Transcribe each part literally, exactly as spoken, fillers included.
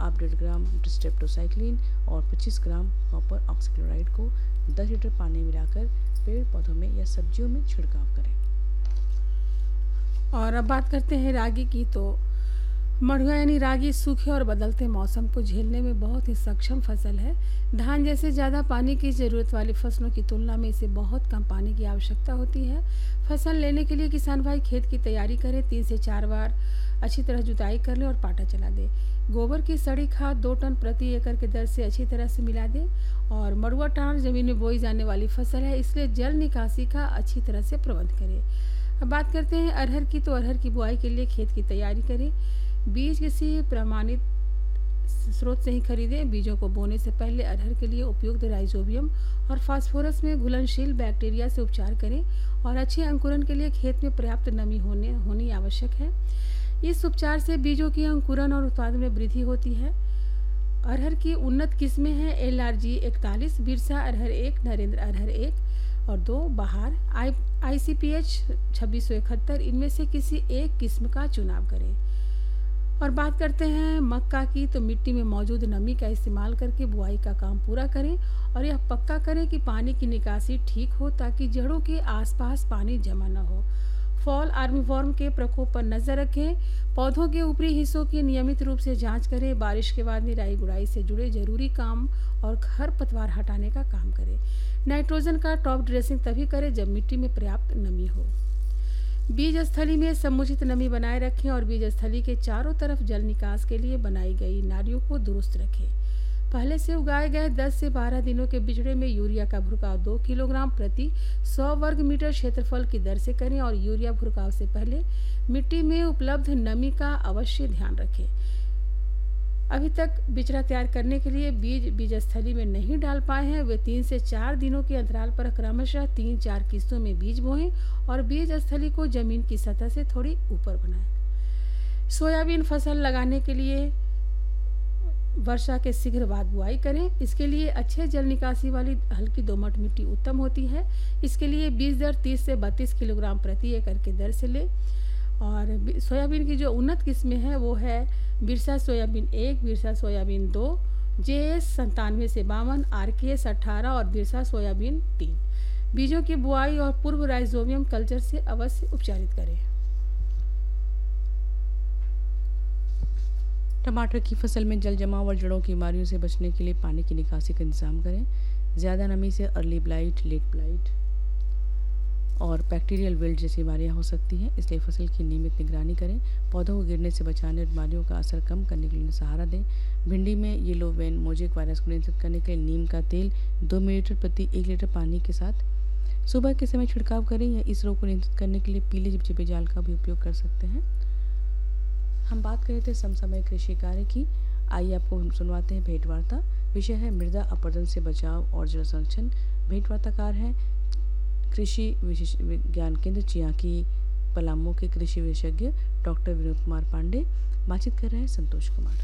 आप डेढ़ ग्राम स्ट्रेप्टोसाइक्लिन और पच्चीस ग्राम कॉपर ऑक्सीक्लोराइड को दस लीटर पानी में मिलाकर पेड़ पौधों में या सब्जियों में छिड़काव करें। और अब बात करते हैं रागी की। तो मड़ुआ यानी रागी सूखे और बदलते मौसम को झेलने में बहुत ही सक्षम फसल है। धान जैसे ज़्यादा पानी की ज़रूरत वाली फसलों की तुलना में इसे बहुत कम पानी की आवश्यकता होती है। फसल लेने के लिए किसान भाई खेत की तैयारी करें, तीन से चार बार अच्छी तरह जुताई कर ले और पाटा चला दे। गोबर की सड़ी खाद दो टन प्रति एकड़ के दर से अच्छी तरह से मिला दे। और मड़ुआ टाण जमीन में बोई जाने वाली फसल है, इसलिए जल निकासी का अच्छी तरह से प्रबंध करें। अब बात करते हैं अरहर की। तो अरहर की बुआई के लिए खेत की तैयारी करें। बीज किसी प्रमाणित स्रोत से ही खरीदें। बीजों को बोने से पहले अरहर के लिए उपयुक्त राइजोबियम और फास्फोरस में घुलनशील बैक्टीरिया से उपचार करें और अच्छे अंकुरन के लिए खेत में पर्याप्त नमी होने होनी आवश्यक है। इस उपचार से बीजों की अंकुरन और उत्पादन में वृद्धि होती है। अरहर की उन्नत किस्में हैं एल आर जी इकतालीस, बिरसा अरहर एक, नरेंद्र अरहर एक और दो, बहार, आई आई सी पी एच छब्बीस सौ इकहत्तर। इनमें से किसी एक किस्म का चुनाव करें। और बात करते हैं मक्का की। तो मिट्टी में मौजूद नमी का इस्तेमाल करके बुआई का काम पूरा करें और यह पक्का करें कि पानी की निकासी ठीक हो ताकि जड़ों के आसपास पानी जमा न हो। फॉल आर्मीवॉर्म के प्रकोप पर नजर रखें। पौधों के ऊपरी हिस्सों की नियमित रूप से जांच करें। बारिश के बाद निराई गुड़ाई से जुड़े जरूरी काम और खरपतवार हटाने का काम करें। नाइट्रोजन का टॉप ड्रेसिंग तभी करें जब मिट्टी में पर्याप्त नमी हो। बीज स्थली में समुचित नमी बनाए रखें और बीज स्थली के चारों तरफ जल निकास के लिए बनाई गई नालियों को दुरुस्त रखें। पहले से उगाए गए दस से बारह दिनों के बिचड़े में यूरिया का भुरकाव दो किलोग्राम प्रति सौ वर्ग मीटर क्षेत्रफल की दर से करें और यूरिया भुरकाव से पहले मिट्टी में उपलब्ध नमी का अवश्य ध्यान रखें। अभी तक बिचड़ा तैयार करने के लिए बीज बीज स्थली में नहीं डाल पाए हैं, वे तीन से चार दिनों के अंतराल पर क्रमशः तीन चार किस्तों में बीज बोएं और बीज स्थली को जमीन की सतह से थोड़ी ऊपर बनाएं। सोयाबीन फसल लगाने के लिए वर्षा के शीघ्र बाद बुआई करें। इसके लिए अच्छे जल निकासी वाली हल्की दोमट मिट्टी उत्तम होती है। इसके लिए बीज दर तीस से बत्तीस किलोग्राम प्रति एकड़ के दर से ले। और सोयाबीन की जो उन्नत किस्में हैं वो है बिरसा सोयाबीन एक, बिरसा सोयाबीन दो, जे एस संतानवे से बावन, आर के एस अट्ठारह और बिरसा सोयाबीन तीन। बीजों की बुआई और पूर्व राइजोबियम कल्चर से अवश्य उपचारित करें। टमाटर की फसल में जल जमाव और जड़ों की बीमारियों से बचने के लिए पानी की निकासी का इंतजाम करें। ज़्यादा नमी से अर्ली ब्लाइट, लेट ब्लाइट और बैक्टीरियल विल्ट जैसी बीमारियां हो सकती हैं, इसलिए फसल की नियमित निगरानी करें। पौधों को गिरने से बचाने और बीमारियों का असर कम करने के लिए सहारा दें। भिंडी में येलो वेन मोजेक वायरस को नियंत्रित करने के लिए नीम का तेल दो मिलीलीटर प्रति एक लीटर पानी के साथ सुबह के समय छिड़काव करें या इस रोग को नियंत्रित करने के लिए पीले चिपचिपे जाल का भी उपयोग कर सकते हैं। हम बात कर रहे थे समसामयिक कृषि कार्य की। आइए आपको सुनवाते हैं भेंट वार्ता। विषय है मृदा अपरदन से बचाव और जल संरक्षण। भेंट वार्ताकार हैं कृषि विशेष विज्ञान केंद्र चियाकी पलामू के कृषि विशेषज्ञ डॉक्टर विनोद कुमार पांडे। बातचीत कर रहे हैं संतोष कुमार।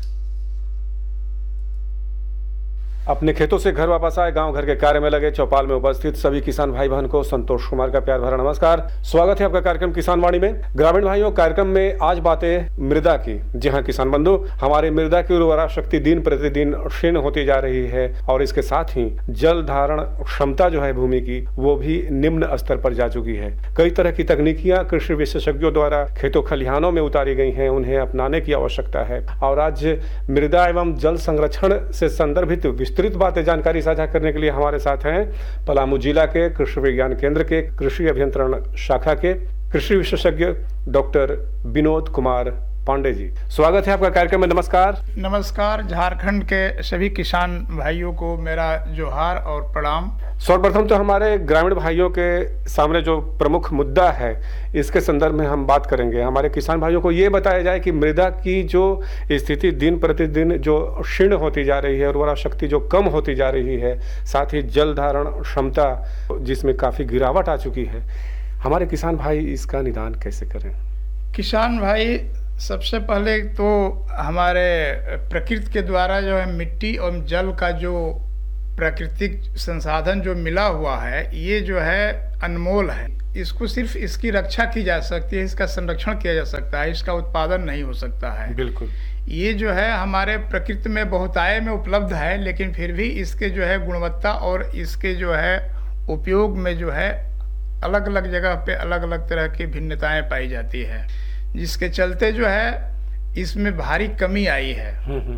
अपने खेतों से घर वापस आए गांव घर के कार्य में लगे चौपाल में उपस्थित सभी किसान भाई बहन को संतोष कुमार का प्यार भरा नमस्कार। स्वागत है आपका कार्यक्रम किसान वाणी में। ग्रामीण भाइयों, कार्यक्रम में आज बातें मृदा की। जी हाँ किसान बंधु, हमारी मृदा की उर्वरा शक्ति दिन प्रतिदिन क्षीण होती जा रही है और इसके साथ ही जल धारण क्षमता जो है भूमि की वो भी निम्न स्तर पर जा चुकी है। कई तरह की तकनीकियां कृषि विशेषज्ञों द्वारा खेतों खलिहानों में उतारी गई हैं, उन्हें अपनाने की आवश्यकता है। और आज मृदा एवं जल संरक्षण से संदर्भित विस्तृत बातें जानकारी साझा करने के लिए हमारे साथ हैं पलामू जिला के कृषि विज्ञान केंद्र के कृषि अभियंत्रण शाखा के कृषि विशेषज्ञ डॉक्टर विनोद कुमार पांडे जी। स्वागत है आपका कार्यक्रम में। नमस्कार। नमस्कार। झारखंड के सभी किसान भाइयों को मेरा जोहार और प्रणाम। सर्वप्रथम तो हमारे ग्रामीण भाइयों के सामने जो प्रमुख मुद्दा है इसके संदर्भ में हम बात करेंगे। हमारे किसान भाइयों को ये बताया जाए कि मृदा की जो स्थिति दिन प्रतिदिन जो क्षीण होती जा रही है, उर्वरा शक्ति जो कम होती जा रही है, साथ ही जल धारण क्षमता जिसमें काफी गिरावट आ चुकी है, हमारे किसान भाई इसका निदान कैसे करें? किसान भाई, सबसे पहले तो हमारे प्रकृति के द्वारा जो है मिट्टी और जल का जो प्राकृतिक संसाधन जो मिला हुआ है ये जो है अनमोल है। इसको सिर्फ इसकी रक्षा की जा सकती है, इसका संरक्षण किया जा सकता है, इसका उत्पादन नहीं हो सकता है। बिल्कुल। ये जो है हमारे प्रकृति में बहुतायत में उपलब्ध है, लेकिन फिर भी इसके जो है गुणवत्ता और इसके जो है उपयोग में जो है अलग अलग जगह पे अलग अलग तरह की भिन्नताएं पाई जाती है, जिसके चलते जो है इसमें भारी कमी आई है।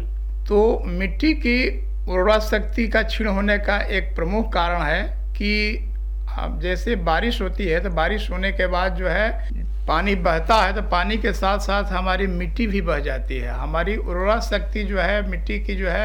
तो मिट्टी की उर्वरा शक्ति का क्षीण होने का एक प्रमुख कारण है कि अब जैसे बारिश होती है तो बारिश होने के बाद जो है पानी बहता है, तो पानी के साथ साथ हमारी मिट्टी भी बह जाती है। हमारी उर्वरा शक्ति जो है मिट्टी की जो है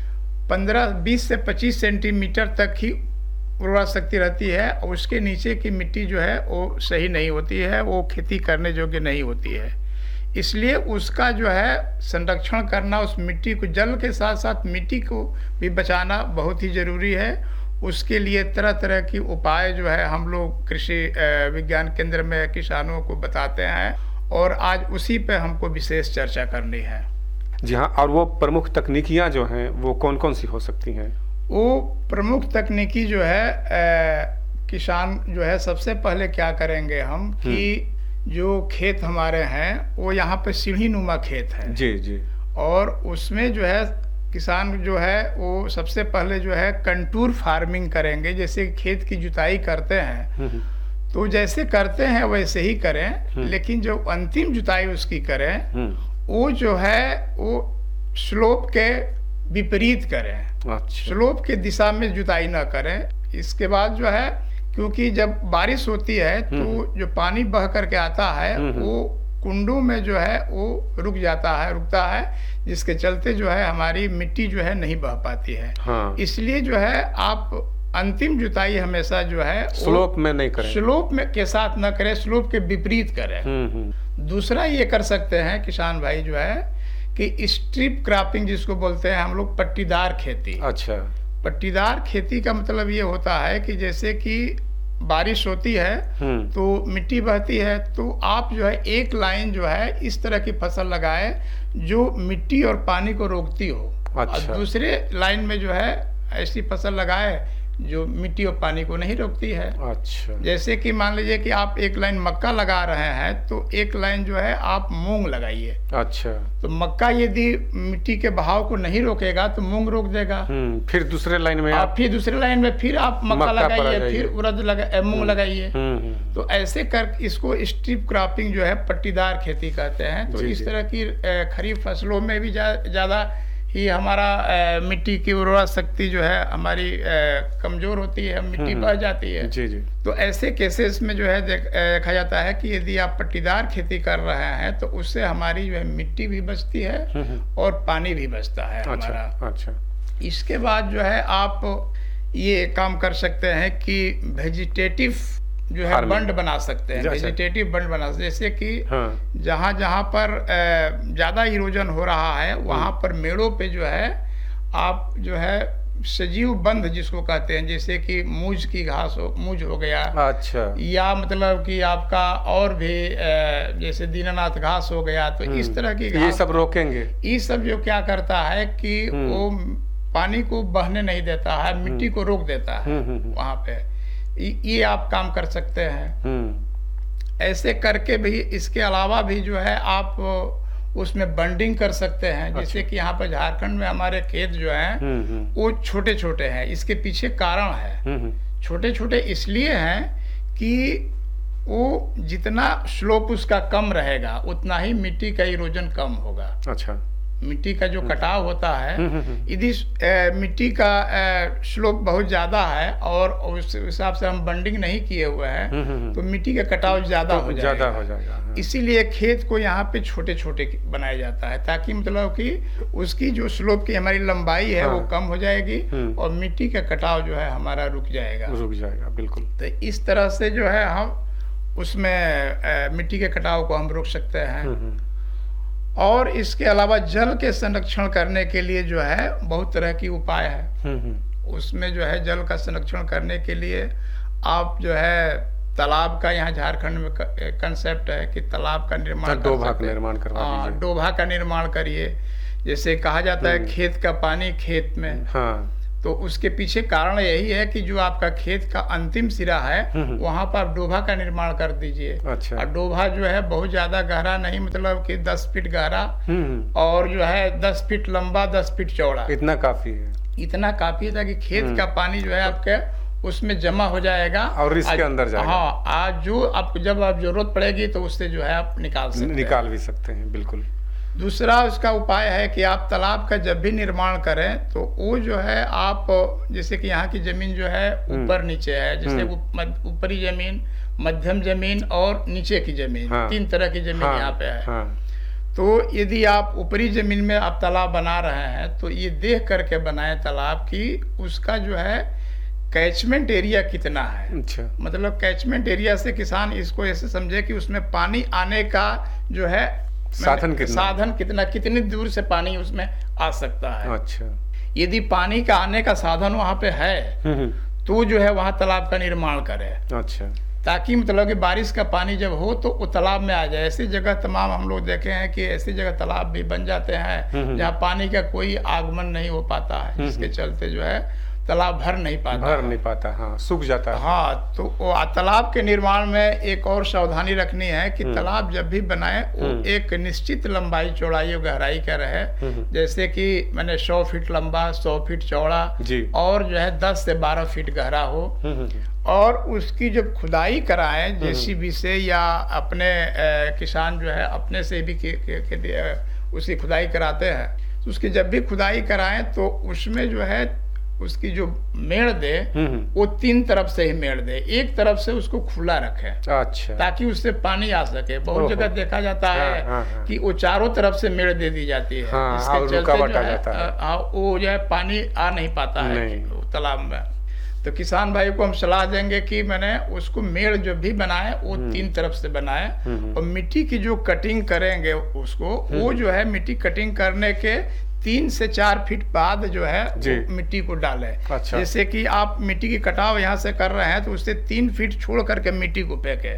पंद्रह बीस से पच्चीस सेंटीमीटर तक ही उर्वरा शक्ति रहती है, और उसके नीचे की मिट्टी जो है वो सही नहीं होती है, वो खेती करने योग्य नहीं होती है। इसलिए उसका जो है संरक्षण करना, उस मिट्टी को जल के साथ साथ मिट्टी को भी बचाना बहुत ही ज़रूरी है। उसके लिए तरह तरह की उपाय जो है हम लोग कृषि विज्ञान केंद्र में किसानों को बताते हैं, और आज उसी पे हमको विशेष चर्चा करनी है। जी हाँ, और वो प्रमुख तकनीकियाँ जो हैं वो कौन कौन सी हो सकती हैं? वो प्रमुख तकनीकी जो है आ, किसान जो है सबसे पहले क्या करेंगे हम कि जो खेत हमारे हैं वो यहाँ पे सीढ़ी नुमा खेत है जी जी, और उसमें जो है किसान जो है वो सबसे पहले जो है कंटूर फार्मिंग करेंगे। जैसे खेत की जुताई करते हैं तो जैसे करते हैं वैसे ही करें, लेकिन जो अंतिम जुताई उसकी करें वो जो है वो स्लोप के विपरीत करें। अच्छा। स्लोप के दिशा में जुताई ना करें। इसके बाद जो है क्योंकि जब बारिश होती है तो जो पानी बह करके आता है वो कुंडों में जो है वो रुक जाता है रुकता है जिसके चलते जो है हमारी मिट्टी जो है नहीं बह पाती है। हाँ। इसलिए जो है आप अंतिम जुताई हमेशा जो है स्लोप में नहीं करें, स्लोप में के साथ न करें, स्लोप के विपरीत करें। दूसरा ये कर सकते हैं किसान भाई जो है कि स्ट्रिप क्रॉपिंग जिसको बोलते हैं हम लोग, पट्टीदार खेती। अच्छा। पट्टीदार खेती का मतलब ये होता है कि जैसे कि बारिश होती है तो मिट्टी बहती है, तो आप जो है एक लाइन जो है इस तरह की फसल लगाए जो मिट्टी और पानी को रोकती हो। अच्छा। और दूसरे लाइन में जो है ऐसी फसल लगाए जो मिट्टी और पानी को नहीं रोकती है। अच्छा। जैसे कि मान लीजिए कि आप एक लाइन मक्का लगा रहे हैं तो एक लाइन जो है आप मूंग लगाइए। अच्छा। तो मक्का यदि मिट्टी के बहाव को नहीं रोकेगा तो मूंग रोक देगा। फिर दूसरे लाइन में आप फिर दूसरे लाइन में फिर आप मक्का लगाइए, फिर उड़द लगा मूंग लगाइए। तो ऐसे कर इसको स्ट्रिप क्रॉपिंग जो है पट्टीदार खेती कहते हैं। तो इस तरह की खरीफ फसलों में भी ज्यादा ही हमारा आ, मिट्टी की उर्वरा शक्ति जो है हमारी आ, कमजोर होती है, मिट्टी बह जाती है। जी जी। तो ऐसे केसेस में जो है देख, देखा जाता है कि यदि आप पट्टीदार खेती कर रहे हैं तो उससे हमारी जो है मिट्टी भी बचती है और पानी भी बचता है हमारा। अच्छा, अच्छा। इसके बाद जो है आप ये काम कर सकते हैं कि वेजिटेटिव जो है बंड बना सकते हैं। वेजिटेटिव बंड बना सकते हैं जैसे कि हाँ। जहाँ जहाँ पर ज्यादा इरोजन हो रहा है वहाँ पर मेड़ों पे जो है आप जो है सजीव बंध जिसको कहते हैं, जैसे कि मूज की घास हो, मूज हो गया। अच्छा। या मतलब कि आपका और भी जैसे दीनानाथ घास हो गया, तो इस तरह की घास ये सब रोकेंगे। ये सब जो क्या करता है कि वो पानी को बहने नहीं देता है, मिट्टी को रोक देता है वहाँ पे। ये आप काम कर सकते हैं। ऐसे करके भी इसके अलावा भी जो है आप उसमें बंडिंग कर सकते हैं। जैसे अच्छा। कि यहाँ पर झारखंड में हमारे खेत जो हैं वो छोटे छोटे हैं। इसके पीछे कारण है, छोटे छोटे इसलिए हैं कि वो जितना स्लोप उसका कम रहेगा उतना ही मिट्टी का इरोजन कम होगा। अच्छा। मिट्टी का जो कटाव होता है यदि मिट्टी का स्लोप बहुत ज्यादा है और उस हिसाब से हम बंडिंग नहीं किए हुए हैं तो मिट्टी का कटाव ज्यादा हो जाएगा हो जाएगा। इसीलिए खेत को यहाँ पे छोटे छोटे बनाया जाता है ताकि मतलब कि उसकी जो स्लोप की हमारी लंबाई है हाँ। वो कम हो जाएगी और मिट्टी का कटाव जो है हमारा रुक जाएगा रुक जाएगा बिल्कुल। तो इस तरह से जो है हम उसमें मिट्टी के कटाव को हम रोक सकते हैं। और इसके अलावा जल के संरक्षण करने के लिए जो है बहुत तरह की उपाय है। उसमें जो है जल का संरक्षण करने के लिए आप जो है तालाब का, यहाँ झारखंड में कंसेप्ट है कि तालाब का निर्माण, डोभा का निर्माण करवा दीजिए। डोभा का निर्माण करिए। जैसे कहा जाता है खेत का पानी खेत में, हाँ। तो उसके पीछे कारण यही है कि जो आपका खेत का अंतिम सिरा है वहां पर आप डोभा का निर्माण कर दीजिए। अच्छा। और डोभा जो है बहुत ज्यादा गहरा नहीं, मतलब कि दस फीट गहरा और जो है दस फीट लंबा, दस फीट चौड़ा, इतना काफी है। इतना काफी है ताकि खेत का पानी जो है आपके उसमें जमा हो जाएगा और इसके अंदर जाएगा। हाँ, आज जो आप जब आप जरूरत पड़ेगी तो उससे जो है आप निकाल सकते निकाल भी सकते हैं। बिल्कुल। दूसरा उसका उपाय है कि आप तालाब का जब भी निर्माण करें तो वो जो है आप, जैसे कि यहाँ की जमीन जो है ऊपर नीचे है, जैसे ऊपरी जमीन, मध्यम जमीन और नीचे की जमीन, हाँ, तीन तरह की जमीन हाँ, यहाँ पे है। हाँ, तो यदि आप ऊपरी जमीन में आप तालाब बना रहे हैं तो ये देख करके बनाए तालाब की उसका जो है कैचमेंट एरिया कितना है। अच्छा। मतलब कैचमेंट एरिया से किसान इसको ऐसे समझे कि उसमें पानी आने का जो है साधन कितना साधन कितना कितनी दूर से पानी उसमें आ सकता है। अच्छा। यदि पानी का आने का साधन वहाँ पे है तो जो है वहाँ तालाब का निर्माण करे। अच्छा। ताकि मतलब कि बारिश का पानी जब हो तो वो तालाब में आ जाए। ऐसी जगह तमाम हम लोग देखे हैं कि ऐसी जगह तालाब भी बन जाते हैं जहाँ पानी का कोई आगमन नहीं हो पाता है, जिसके चलते जो है तालाब भर नहीं पाता भर नहीं पाता हाँ, सूख जाता है। हाँ, तो वो तालाब के निर्माण में एक और सावधानी रखनी है कि तालाब जब भी बनाए वो एक निश्चित लंबाई, चौड़ाई और गहराई का रहे। जैसे कि मैंने सौ फीट लंबा, सौ फीट चौड़ा और जो है दस से बारह फीट गहरा हो। और उसकी जब खुदाई कराएं जेसीबी से या अपने ए, किसान जो है अपने से भी के, के, के, के, उसकी खुदाई कराते हैं। तो उसकी जब भी खुदाई कराएं तो उसमें जो है उसकी जो मेड़ दे वो तीन तरफ से ही मेड़ दे, एक तरफ से उसको खुला रखे। अच्छा। ताकि उससे पानी आ सके। बहुत जगह देखा जाता है हाँ, हाँ, हाँ। कि वो चारों तरफ से मेड़ दे दी जाती है, हाँ, इसके चलते जो है, जाता है। वो जो है पानी आ नहीं पाता है तालाब में। तो किसान भाई को हम सलाह देंगे कि मैंने उसको मेड़ जो भी बनाए वो तीन तरफ से बनाए और मिट्टी की जो कटिंग करेंगे उसको, वो जो है मिट्टी कटिंग करने के तीन से चार फीट बाद जो है मिट्टी को डाले। अच्छा। जैसे कि आप मिट्टी की कटाव यहाँ से कर रहे हैं तो उससे तीन फीट छोड़ करके मिट्टी को फेंके,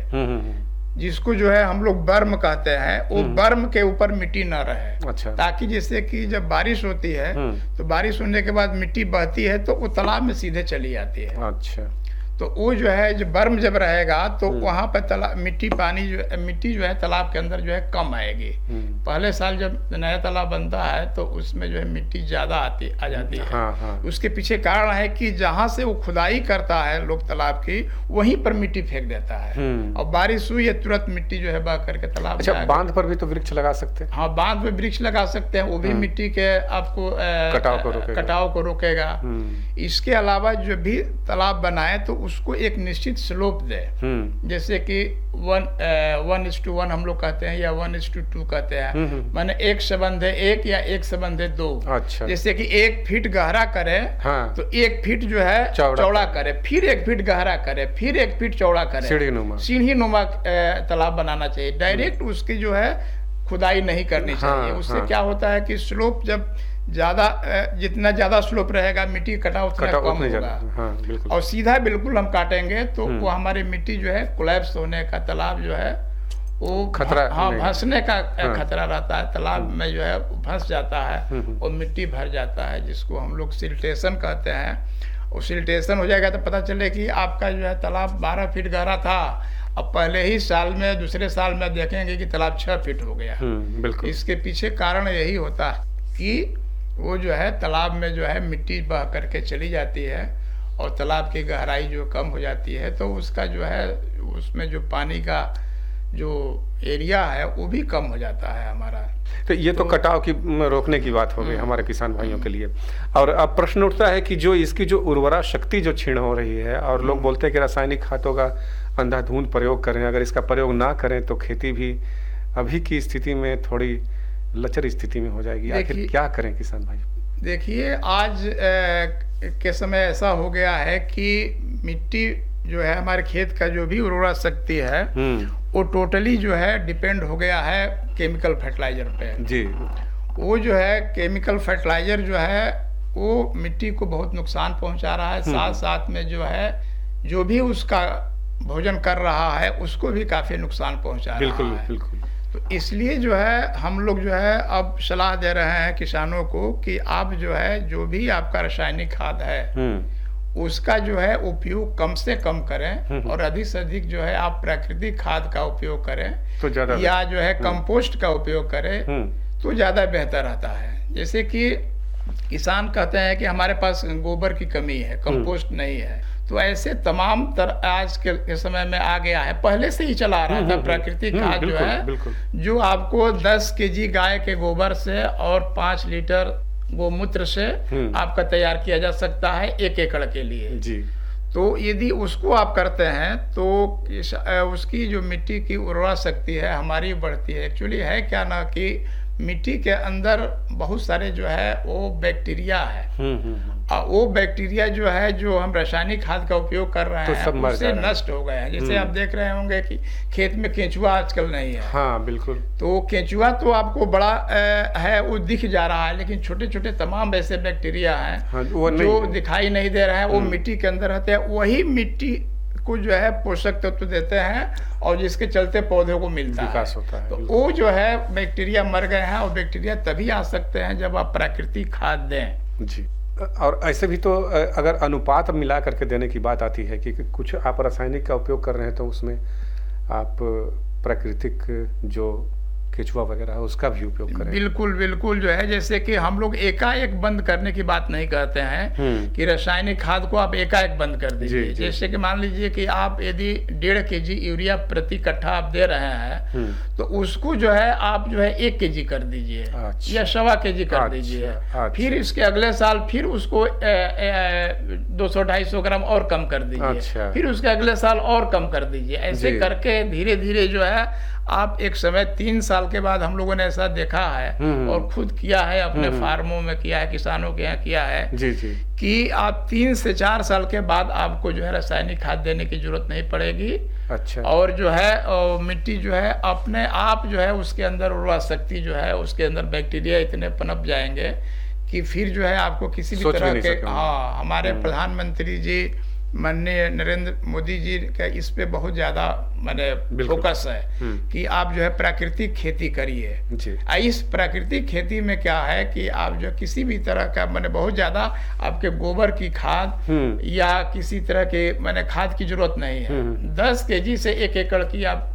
जिसको जो है हम लोग बर्म कहते हैं। वो बर्म के ऊपर मिट्टी न रहे। अच्छा। ताकि जैसे कि जब बारिश होती है तो बारिश होने के बाद मिट्टी बहती है तो वो तालाब में सीधे चली जाती है। अच्छा। तो वो जो है जो बर्म जब रहेगा तो वहां पर तालाब मिट्टी पानी जो मिट्टी जो है तालाब के अंदर जो है कम आएगी। पहले साल जब नया तालाब बनता है तो उसमें जो है मिट्टी ज्यादा आती आ जाती है। हाँ, हाँ। उसके पीछे कारण है कि जहां से वो खुदाई करता है लोग तालाब की, वहीं पर मिट्टी फेंक देता है और बारिश हुई है तुरंत मिट्टी जो है बह करके तालाब। अच्छा, बांध पर भी तो वृक्ष लगा सकते हैं? हाँ, बांध पे वृक्ष लगा सकते हैं, वो भी मिट्टी के आपको कटाव को रोकेगा, कटाव को रोकेगा। इसके अलावा जो भी तालाब बनाए तो उसको एक निश्चित स्लोप दे, जैसे कि one one is to one हम लोग कहते हैं या वन इज टू टू कहते हैं, माने एक संबंध है एक या एक संबंध है दो। अच्छा। जैसे कि एक फीट गहरा करे हाँ। तो एक फीट जो है चौड़ा करे, फिर एक फीट गहरा करे, फिर एक फीट चौड़ा करे, सीढ़ी नुमा सीढ़ी नुमा तालाब बनाना चाहिए। डायरेक्ट उसकी जो है खुदाई नहीं करनी चाहिए। हाँ, उससे हाँ। क्या होता है कि स्लोप जब ज्यादा जितना ज्यादा स्लोप रहेगा मिट्टी कटाव उतना कम होगा। हाँ, और सीधा बिल्कुल हम काटेंगे तो वो हमारी मिट्टी जो है कोलैप्स होने का, तालाब जो है वो खतरा हाँ धंसने का हाँ, खतरा रहता है। तालाब में जो है धंस जाता है और मिट्टी भर जाता है, जिसको हम लोग सिल्टेशन कहते हैं। और सिल्टेशन हो जाएगा तो पता चले कि आपका जो है तालाब बारह फीट गहरा था, अब पहले ही साल में दूसरे साल में देखेंगे कि तालाब छह फीट हो गया। बिल्कुल। इसके पीछे कारण यही होता है कि वो जो है तालाब में जो है मिट्टी बह करके चली जाती है और तालाब की गहराई जो कम हो जाती है तो उसका जो है उसमें जो पानी का जो एरिया है वो भी कम हो जाता है हमारा। तो ये तो, तो कटाव की रोकने की बात हो गई हमारे किसान भाइयों के लिए। और अब प्रश्न उठता है कि जो इसकी जो उर्वरा शक्ति जो क्षीण हो रही है और लोग बोलते हैं कि रासायनिक खादों का अंधाधुंध प्रयोग करें, अगर इसका प्रयोग ना करें तो खेती भी अभी की स्थिति में थोड़ी लचर स्थिति में हो जाएगी। आखिर क्या करें किसान भाई? देखिए, आज ए, के समय ऐसा हो गया है कि मिट्टी जो है हमारे खेत का जो भी उर्वरा शक्ति है वो टोटली जो है डिपेंड हो गया है केमिकल फर्टिलाइजर पे जी। वो जो है केमिकल फर्टिलाइजर जो है वो मिट्टी को बहुत नुकसान पहुंचा रहा है, साथ साथ में जो है जो भी उसका भोजन कर रहा है उसको भी काफी नुकसान पहुंचा रहा है। बिल्कुल बिल्कुल। तो इसलिए जो है हम लोग जो है अब सलाह दे रहे हैं किसानों को कि आप जो है जो भी आपका रासायनिक खाद है उसका जो है उपयोग कम से कम करें और अधिक से अधिक जो है आप प्राकृतिक खाद का उपयोग करें तो ज्यादा, या जो है कंपोस्ट का उपयोग करें तो ज्यादा बेहतर रहता है। जैसे कि किसान कहते हैं कि हमारे पास गोबर की कमी है, कंपोस्ट नहीं है, तो ऐसे तमाम तर आज के समय में आ गया है, पहले से ही चला रहा था प्राकृतिक खाद जो है, जो आपको दस केजी गाय के गोबर से और पाँच लीटर गोमूत्र से आपका तैयार किया जा सकता है एक एकड़ के लिए जी। तो यदि उसको आप करते हैं तो इस, उसकी जो मिट्टी की उर्वरा शक्ति है हमारी बढ़ती है। एक्चुअली है क्या ना कि मिट्टी के अंदर बहुत सारे जो है वो बैक्टीरिया है और वो बैक्टीरिया जो है जो हम रासायनिक खाद का उपयोग कर रहे हैं तो उससे नष्ट हो गए हैं। जैसे आप देख रहे होंगे कि खेत में केंचुआ आजकल नहीं है। हाँ बिल्कुल। तो केंचुआ तो आपको बड़ा है वो दिख जा रहा है, लेकिन छोटे छोटे तमाम ऐसे बैक्टीरिया हैं हाँ, जो दिखाई नहीं दे रहे हैं, वो मिट्टी के अंदर रहते हैं, वही मिट्टी को जो है पोषक तत्व देते हैं और जिसके चलते पौधों को मिलता विकास होता है। तो वो जो है बैक्टीरिया मर गए हैं और बैक्टीरिया तभी आ सकते हैं जब आप प्राकृतिक खाद दें जी। और ऐसे भी तो अगर अनुपात मिला करके देने की बात आती है कि कुछ आप रासायनिक का उपयोग कर रहे हैं तो उसमें आप प्राकृतिक जो केचुआ वगैरह है उसका भी उपयोग करें। बिल्कुल बिल्कुल जो है जैसे कि हम लोग एकाएक बंद करने की बात नहीं कहते हैं कि रासायनिक खाद को आप एकाएक बंद कर दीजिए। जैसे कि मान लीजिए कि आप यदि डेढ़ केजी यूरिया प्रति कट्ठा आप दे रहे हैं तो उसको जो है आप जो है एक केजी कर दीजिए या सवा केजी कर दीजिए, फिर इसके अगले साल फिर उसको दो सौ ढाई सौ ग्राम और कम कर दीजिए, फिर उसके अगले साल और कम कर दीजिए। ऐसे करके धीरे धीरे जो है आप एक समय तीन साल के बाद हम लोगों ने ऐसा देखा है और खुद किया है, अपने फार्मों में किया है, किसानों के यहाँ किया है जी जी कि आप तीन से चार साल के बाद आपको जो है रासायनिक खाद देने की जरूरत नहीं पड़ेगी। अच्छा। और जो है मिट्टी जो है अपने आप जो है उसके अंदर उर्वरा शक्ति जो है उसके अंदर बैक्टीरिया इतने पनप जाएंगे कि फिर जो है आपको किसी भी तरह के हाँ हमारे प्रधानमंत्री जी माननीय नरेंद्र मोदी जी का इस पे बहुत ज्यादा मैंने फोकस है कि आप जो है प्राकृतिक खेती करिए। इस प्राकृतिक खेती में क्या है कि आप जो किसी भी तरह का मैंने बहुत ज्यादा आपके गोबर की खाद या किसी तरह के मैंने खाद की जरूरत नहीं है। दस केजी से एक एकड़ की आप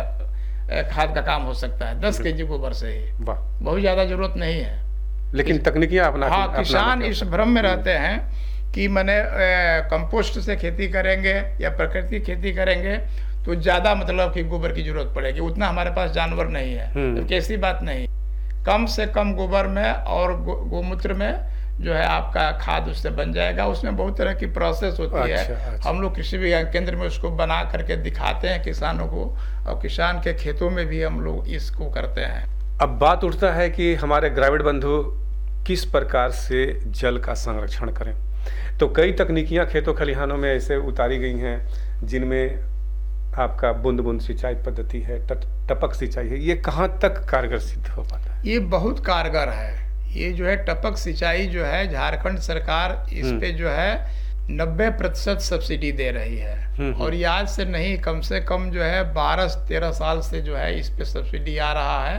खाद का काम हो सकता है, दस केजी गोबर से ही, बहुत ज्यादा जरूरत नहीं है। लेकिन तकनीकियां अपना हाँ किसान इस भ्रम में रहते हैं कि मैंने कंपोस्ट से खेती करेंगे या प्राकृतिक खेती करेंगे तो ज्यादा मतलब कि गोबर की जरूरत पड़ेगी, उतना हमारे पास जानवर नहीं है। तो कैसी बात नहीं, कम से कम गोबर में और गो, गोमूत्र में जो है आपका खाद उससे बन जाएगा। उसमें बहुत तरह की प्रोसेस होती अच्छा, है अच्छा। हम लोग कृषि विज्ञान केंद्र में उसको बना करके दिखाते हैं किसानों को और किसान के खेतों में भी हम लोग इसको करते हैं। अब बात उठता है कि हमारे ग्रामीण बंधु किस प्रकार से जल का संरक्षण करें। तो कई तकनीकियां खेतों खलिहानों में ऐसे उतारी गई हैं जिनमें आपका बूंद बूंद सिंचाई पद्धति है, टपक सिंचाई है, ये कहाँ तक कारगर सिद्ध हो पाता है? ये बहुत कारगर है। ये जो है टपक सिंचाई जो है झारखंड सरकार इस पे जो है नब्बे प्रतिशत सब्सिडी दे रही है और ये आज से नहीं कम से कम जो है बारह तेरह साल से जो है इस पे सब्सिडी आ रहा है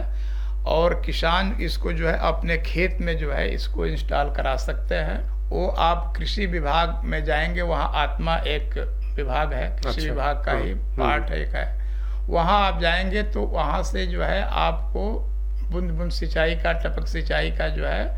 और किसान इसको जो है अपने खेत में जो है इसको इंस्टॉल करा सकते हैं। वो आप कृषि विभाग में जाएंगे, वहाँ आत्मा एक विभाग है, कृषि अच्छा, विभाग का ही पार्ट एक है, वहाँ आप जाएंगे तो वहाँ से जो है आपको बूंद बूंद सिंचाई का, टपक सिंचाई का जो है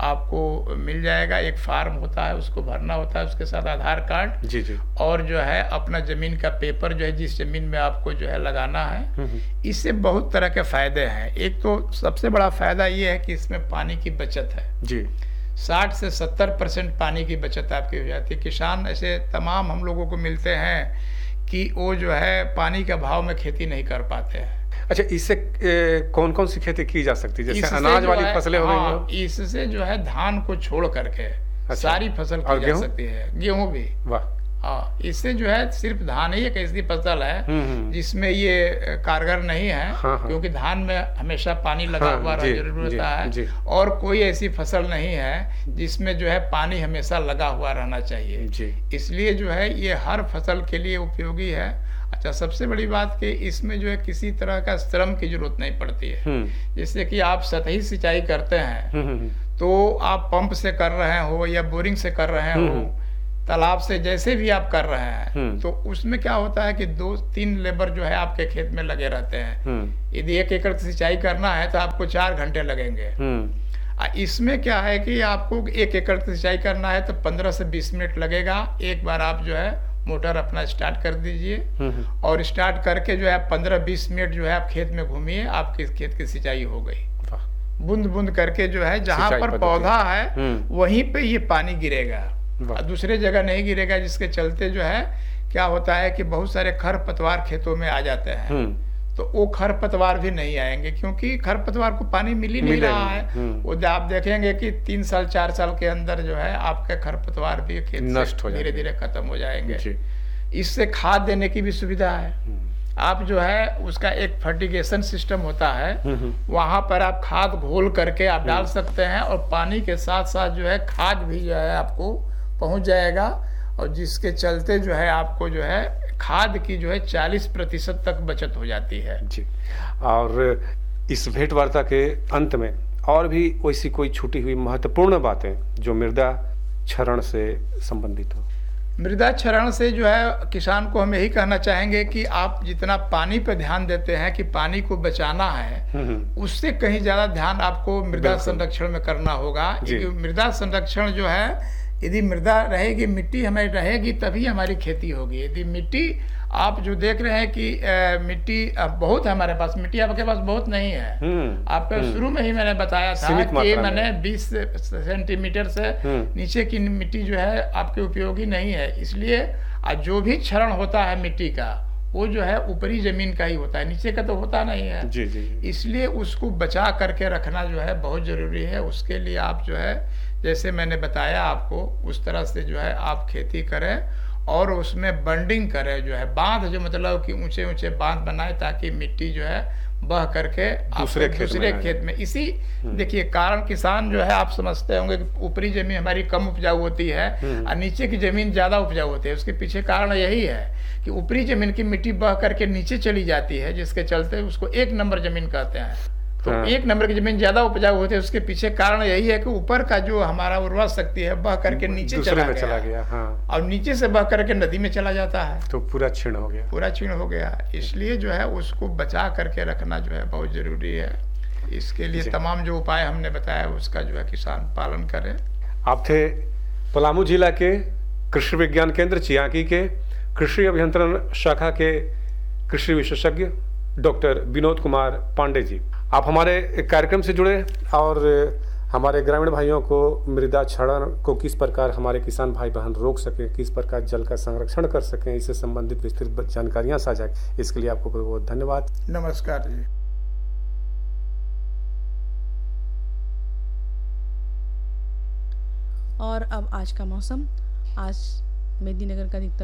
आपको मिल जाएगा। एक फार्म होता है, उसको भरना होता है, उसके साथ आधार कार्ड जी जी और जो है अपना जमीन का पेपर जो है जिस जमीन में आपको जो है लगाना है। इससे बहुत तरह के फायदे हैं। एक तो सबसे बड़ा फायदा ये है कि इसमें पानी की बचत है जी, साठ से सत्तर परसेंट पानी की बचत आपकी हो जाती है। किसान ऐसे तमाम हम लोगों को मिलते हैं कि वो जो है पानी के अभाव में खेती नहीं कर पाते हैं। अच्छा, इससे कौन कौन सी खेती की जा सकती है? जैसे अनाज वाली फसलें हो गई, इससे जो है धान को छोड़ करके अच्छा, सारी फसल की जा सकती है, गेहूं भी। वाह। हाँ, इससे जो है सिर्फ धान ही एक ऐसी फसल है जिसमें ये कारगर नहीं है। हाँ, हाँ, क्योंकि धान में हमेशा पानी लगा हाँ, हुआ जरूर होता है जी, और कोई ऐसी फसल नहीं है जिसमें जो है पानी हमेशा लगा हुआ रहना चाहिए। इसलिए जो है ये हर फसल के लिए उपयोगी है। अच्छा, सबसे बड़ी बात कि इसमें जो है किसी तरह का श्रम की जरूरत नहीं पड़ती है। जैसे कि आप सतही सिंचाई करते हैं तो आप पंप से कर रहे हो या बोरिंग से कर रहे हो, तालाब से, जैसे भी आप कर रहे हैं, तो उसमें क्या होता है कि दो तीन लेबर जो है आपके खेत में लगे रहते हैं। यदि एक एकड़ की सिंचाई करना है तो आपको चार घंटे लगेंगे। इसमें क्या है कि आपको एक एकड़ की सिंचाई करना है तो पंद्रह से बीस मिनट लगेगा। एक बार आप जो है मोटर अपना स्टार्ट कर दीजिए और स्टार्ट करके जो है पंद्रह बीस मिनट जो है आप खेत में घूमिए, आपके खेत की सिंचाई हो गई। बूंद बूंद करके जो है जहाँ पर पौधा है वहीं पे ये पानी गिरेगा, दूसरे जगह नहीं गिरेगा, जिसके चलते जो है क्या होता है कि बहुत सारे खरपतवार खेतों में आ जाते हैं। तो वो खरपतवार भी नहीं आएंगे, क्योंकि खरपतवार को पानी मिल ही नहीं रहा है। वो आप देखेंगे कि तीन साल चार साल के अंदर जो है आपके खरपतवार भी खेत नष्ट हो धीरे धीरे खत्म हो जाएंगे। इससे खाद देने की भी सुविधा है। आप जो है उसका एक फर्टिगेशन सिस्टम होता है, वहां पर आप खाद घोल करके आप डाल सकते हैं और पानी के साथ साथ जो है खाद भी जो है आपको पहुंच जाएगा, और जिसके चलते जो है आपको जो है खाद की जो है चालीस प्रतिशत तक बचत हो जाती है जी। और इस भेंट वार्ता के अंत में और भी वैसी कोई छूटी हुई महत्वपूर्ण बातें जो मृदा क्षरण से संबंधित हो? मृदा क्षरण से जो है किसान को हम यही कहना चाहेंगे कि आप जितना पानी पे ध्यान देते हैं कि पानी को बचाना है, उससे कहीं ज्यादा ध्यान आपको मृदा संरक्षण में करना होगा। मृदा संरक्षण जो है, यदि मृदा रहेगी, मिट्टी हमारी रहेगी, तभी हमारी खेती होगी। यदि मिट्टी आप जो देख रहे हैं कि आ, मिट्टी बहुत है हमारे पास, मिट्टी आपके पास बहुत नहीं है। आपको शुरू में ही मैंने बताया था कि मैंने बीस सेंटीमीटर से नीचे की मिट्टी जो है आपके उपयोगी नहीं है। इसलिए जो भी क्षरण होता है मिट्टी का, वो जो है ऊपरी जमीन का ही होता है, नीचे का तो होता नहीं है। जी जी। इसलिए उसको बचा करके रखना जो है बहुत जरूरी है। उसके लिए आप जो है जैसे मैंने बताया आपको, उस तरह से जो है आप खेती करें और उसमें बंडिंग करें, जो है बांध, जो मतलब कि ऊंचे ऊंचे बांध बनाए ताकि मिट्टी जो है बह करके दूसरे खेत दूसरे में, खेत में इसी देखिए कारण किसान जो है आप समझते होंगे कि ऊपरी जमीन हमारी कम उपजाऊ होती है और नीचे की जमीन ज्यादा उपजाऊ होती है। उसके पीछे कारण यही है कि ऊपरी जमीन की मिट्टी बह करके नीचे चली जाती है, जिसके चलते उसको एक नंबर जमीन कहते हैं। तो हाँ। एक नंबर की जमीन ज्यादा उपजाऊ होती है, उसके पीछे कारण यही है कि ऊपर का जो हमारा उर्वरा शक्ति है बह करके नीचे चला में गया, चला गया हाँ। और नीचे से बह करके नदी में चला जाता है, तो पूरा क्षीण हो गया पूरा क्षीण हो गया। इसलिए जो है उसको बचा करके रखना जो है बहुत जरूरी है। इसके लिए तमाम जो उपाय हमने बताया उसका जो है किसान पालन करें। आप थे पलामू जिला के कृषि विज्ञान केंद्र चियाकी के कृषि अभियंत्रण शाखा के कृषि विशेषज्ञ डॉक्टर विनोद कुमार पांडे जी। आप हमारे कार्यक्रम से जुड़े और हमारे ग्रामीण भाइयों को मृदा क्षरण को किस प्रकार हमारे किसान भाई बहन रोक सकें, किस प्रकार जल का संरक्षण कर सकें, इससे संबंधित विस्तृत जानकारियां साझा, इसके लिए आपको बहुत बहुत धन्यवाद। नमस्कार जी। और अब आज का मौसम, आज मेदिनीनगर का अधिकतम